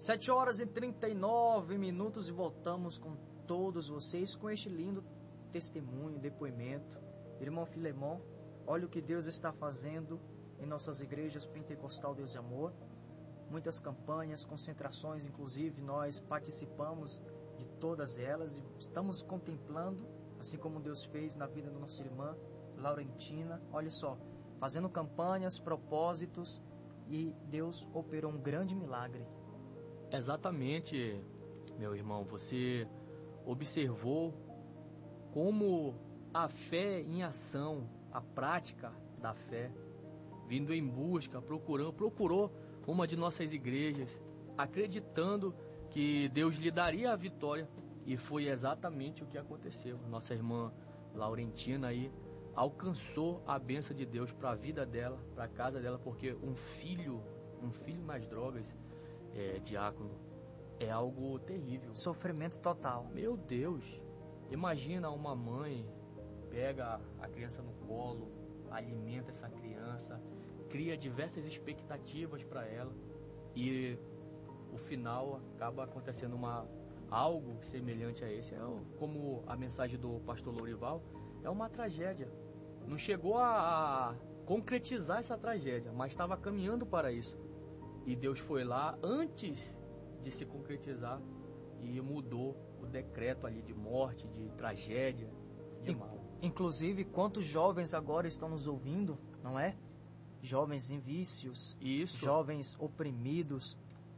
7h39 e voltamos com todos vocês com este lindo testemunho, depoimento. Irmão Filemon, olha o que Deus está fazendo em nossas igrejas Pentecostal Deus e Amor. Muitas campanhas, concentrações, inclusive nós participamos de todas elas e estamos contemplando, assim como Deus fez na vida da nossa irmã Laurentina. Olha só, fazendo campanhas, propósitos, e Deus operou um grande milagre. Exatamente, meu irmão, você observou como a fé em ação, a prática da fé, vindo em busca, procurou uma de nossas igrejas, acreditando que Deus lhe daria a vitória, e foi exatamente o que aconteceu. Nossa irmã Laurentina aí alcançou a bênção de Deus para a vida dela, para a casa dela, porque um filho nas drogas, diácono, é algo terrível. Sofrimento total. Meu Deus, imagina uma mãe pega a criança no colo, alimenta essa criança, cria diversas expectativas para ela, e o final acaba acontecendo algo semelhante a esse. Como a mensagem do pastor Lourival, é uma tragédia. Não chegou a concretizar essa tragédia, mas estava caminhando para isso. E Deus foi lá antes de se concretizar e mudou o decreto ali de morte, de tragédia, de mal. Inclusive, quantos jovens agora estão nos ouvindo, não é? Jovens em vícios, Isso. Jovens oprimidos,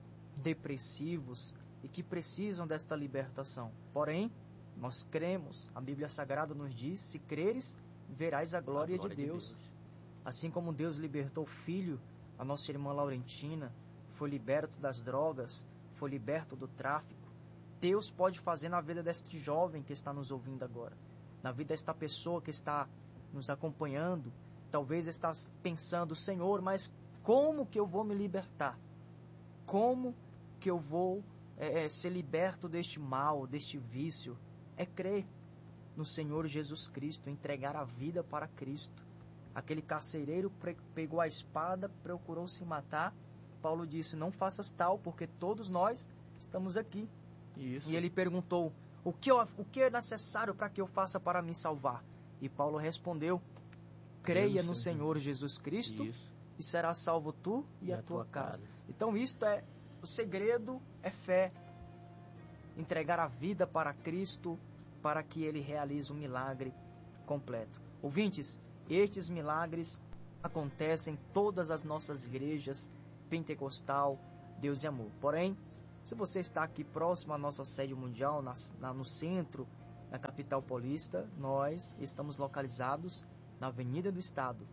depressivos e que precisam desta libertação. Porém, nós cremos, a Bíblia Sagrada nos diz, se creres, verás a glória de Deus. Assim como Deus libertou o filho, a nossa irmã Laurentina foi liberto das drogas, foi liberto do tráfico. Deus pode fazer na vida deste jovem que está nos ouvindo agora, na vida desta pessoa que está nos acompanhando. Talvez está pensando: Senhor, mas como que eu vou me libertar? Como que eu vou ser liberto deste mal, deste vício? É crer no Senhor Jesus Cristo, entregar a vida para Cristo. Aquele carcereiro pegou a espada, procurou se matar. Paulo disse: não faças tal, porque todos nós estamos aqui. Isso. E ele perguntou: o que é necessário para que eu faça para me salvar? E Paulo respondeu: creia no Senhor Jesus Cristo. Isso. E serás salvo tu e a tua casa. Então o segredo é fé. Entregar a vida para Cristo, para que Ele realize um milagre completo. Ouvintes, estes milagres acontecem em todas as nossas igrejas Pentecostal, Deus e Amor. Porém, se você está aqui próximo à nossa sede mundial, no centro, na capital paulista, nós estamos localizados na Avenida do Estado,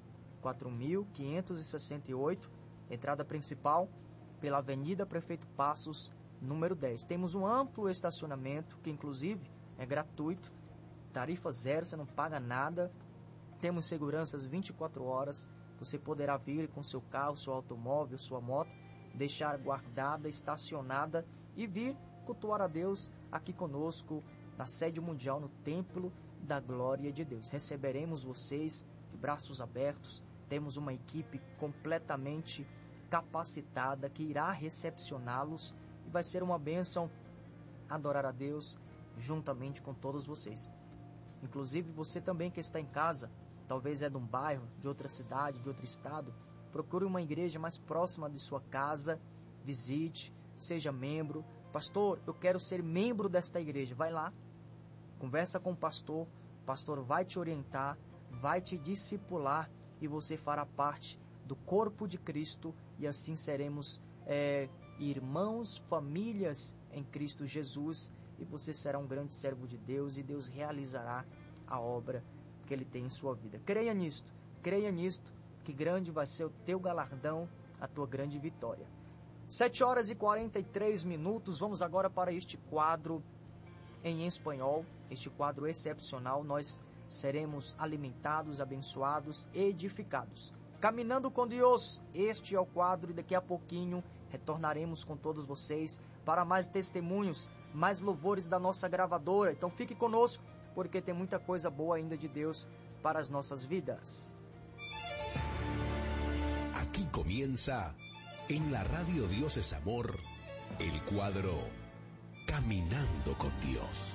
4.568, entrada principal pela Avenida Prefeito Passos, número 10. Temos um amplo estacionamento, que inclusive é gratuito, tarifa zero, você não paga nada. Temos seguranças 24 horas, você poderá vir com seu carro, seu automóvel, sua moto, deixar guardada, estacionada e vir cultuar a Deus aqui conosco, na sede mundial, no Templo da Glória de Deus. Receberemos vocês de braços abertos, temos uma equipe completamente capacitada que irá recepcioná-los, e vai ser uma bênção adorar a Deus juntamente com todos vocês. Inclusive você também que está em casa, talvez é de um bairro, de outra cidade, de outro estado, procure uma igreja mais próxima de sua casa, visite, seja membro. Pastor, eu quero ser membro desta igreja. Vai lá, conversa com o pastor vai te orientar, vai te discipular e você fará parte do corpo de Cristo, e assim seremos irmãos, famílias em Cristo Jesus, e você será um grande servo de Deus, e Deus realizará a obra que Ele tem em sua vida. Creia nisto, que grande vai ser o teu galardão, a tua grande vitória. 7h43, vamos agora para este quadro em espanhol, este quadro excepcional. Nós seremos alimentados, abençoados, edificados. Caminhando com Deus, este é o quadro, e daqui a pouquinho retornaremos com todos vocês para mais testemunhos, mais louvores da nossa gravadora. Então fique conosco, porque tem muita coisa boa ainda de Deus para as nossas vidas. Aquí comienza, en la radio Dios es Amor, El cuadro Caminando con Dios.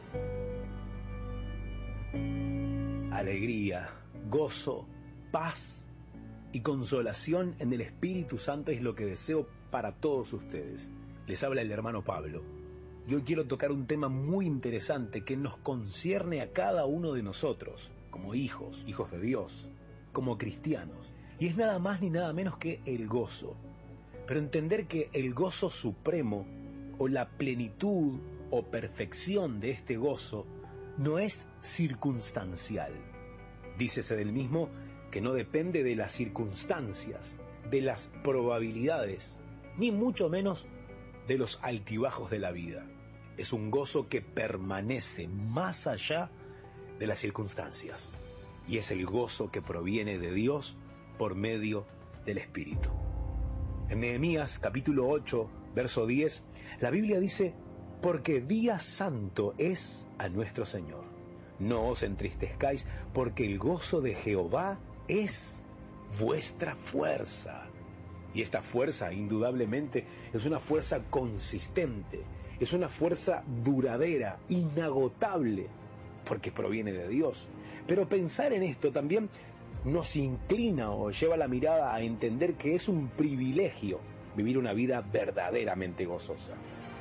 Alegría, gozo, paz y consolación en el Espíritu Santo es lo que deseo para todos ustedes. Les habla el hermano Pablo. Y hoy quiero tocar un tema muy interesante que nos concierne a cada uno de nosotros, como hijos de Dios, como cristianos. Y es nada más ni nada menos que el gozo. Pero entender que el gozo supremo, o la plenitud o perfección de este gozo, no es circunstancial. Dícese del mismo que no depende de las circunstancias, de las probabilidades, ni mucho menos de los altibajos de la vida. Es un gozo que permanece más allá de las circunstancias. Y es el gozo que proviene de Dios por medio del Espíritu. En Nehemías capítulo 8, verso 10, la Biblia dice: porque día santo es a nuestro Señor. No os entristezcáis, porque el gozo de Jehová es vuestra fuerza. Y esta fuerza, indudablemente, es una fuerza consistente, es una fuerza duradera, inagotable, porque proviene de Dios. Pero pensar en esto también nos inclina o lleva la mirada a entender que es un privilegio vivir una vida verdaderamente gozosa.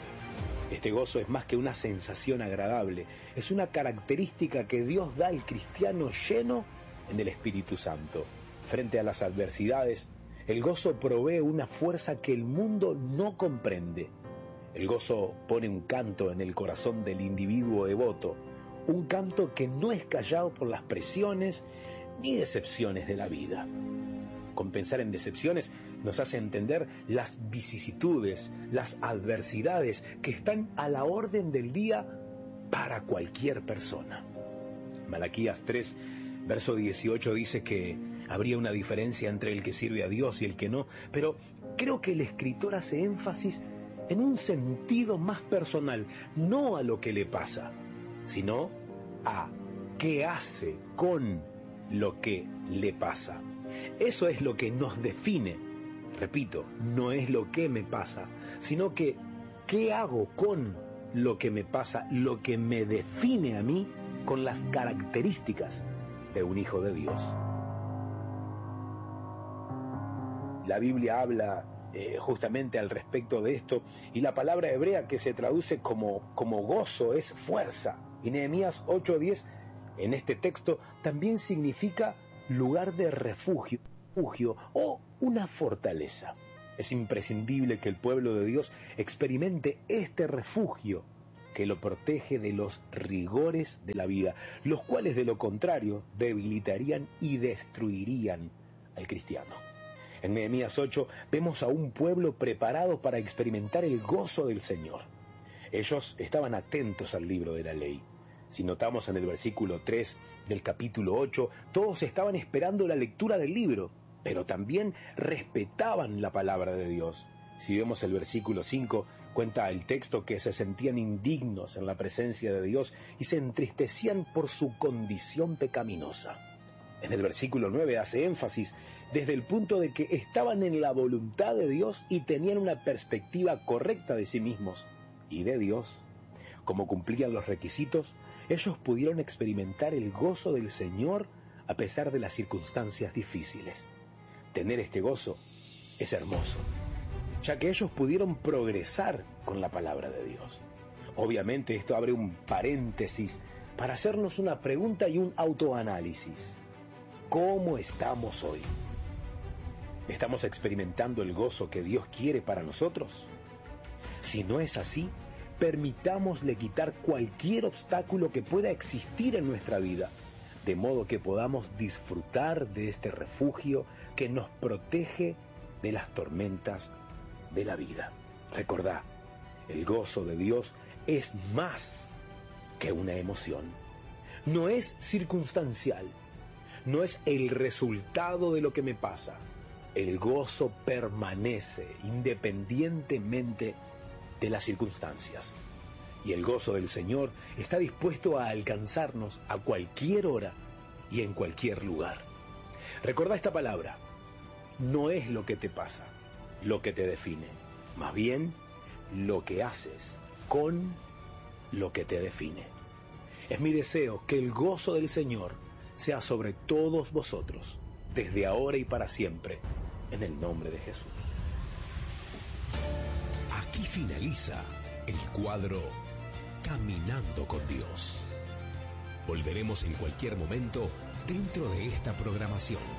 Este gozo es más que una sensación agradable, es una característica que Dios da al cristiano lleno en el Espíritu Santo. Frente a las adversidades, el gozo provee una fuerza que el mundo no comprende. El gozo pone un canto en el corazón del individuo devoto, un canto que no es callado por las presiones ni decepciones de la vida. Con pensar en decepciones nos hace entender las vicisitudes, las adversidades que están a la orden del día para cualquier persona. Malaquías 3, verso 18 dice que habría una diferencia entre el que sirve a Dios y el que no, pero creo que el escritor hace énfasis en un sentido más personal, no a lo que le pasa, sino a qué hace con lo que le pasa. Eso es lo que nos define. Repito, no es lo que me pasa, sino que qué hago con lo que me pasa, lo que me define a mí con las características de un hijo de Dios. La Biblia habla justamente al respecto de esto, y la palabra hebrea que se traduce como gozo es fuerza. Y Nehemías 8:10 en este texto también significa lugar de refugio o una fortaleza. Es imprescindible que el pueblo de Dios experimente este refugio que lo protege de los rigores de la vida, los cuales de lo contrario debilitarían y destruirían al cristiano. En Nehemías 8 vemos a un pueblo preparado para experimentar el gozo del Señor. Ellos estaban atentos al libro de la ley. Si notamos en el versículo 3 del capítulo 8, todos estaban esperando la lectura del libro, pero también respetaban la palabra de Dios. Si vemos el versículo 5, cuenta el texto que se sentían indignos en la presencia de Dios y se entristecían por su condición pecaminosa. En el versículo 9 hace énfasis desde el punto de que estaban en la voluntad de Dios y tenían una perspectiva correcta de sí mismos y de Dios. Como cumplían los requisitos, ellos pudieron experimentar el gozo del Señor a pesar de las circunstancias difíciles. Tener este gozo es hermoso, ya que ellos pudieron progresar con la palabra de Dios. Obviamente esto abre un paréntesis para hacernos una pregunta y un autoanálisis. ¿Cómo estamos hoy? ¿Estamos experimentando el gozo que Dios quiere para nosotros? Si no es así, permitámosle quitar cualquier obstáculo que pueda existir en nuestra vida, de modo que podamos disfrutar de este refugio que nos protege de las tormentas de la vida. Recordá, el gozo de Dios es más que una emoción. No es circunstancial, no es el resultado de lo que me pasa. El gozo permanece independientemente de las circunstancias. Y el gozo del Señor está dispuesto a alcanzarnos a cualquier hora y en cualquier lugar. Recordá esta palabra: no es lo que te pasa lo que te define, más bien lo que haces con lo que te define. Es mi deseo que el gozo del Señor sea sobre todos vosotros, desde ahora y para siempre, en el nombre de Jesús. Aquí finaliza el cuadro Caminando con Dios. Volveremos en cualquier momento dentro de esta programación.